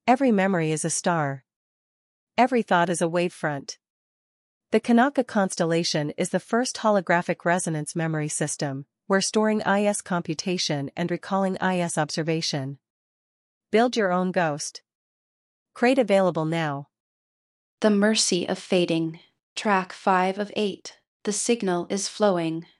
Every memory is a star. Every thought is a wavefront. The Kanaka constellation is the first holographic resonance memory system, where storing IS computation and recalling IS observation. Build your own ghost. Crate available now. The Mercy of Fading. Track 5 of 8. The signal is flowing.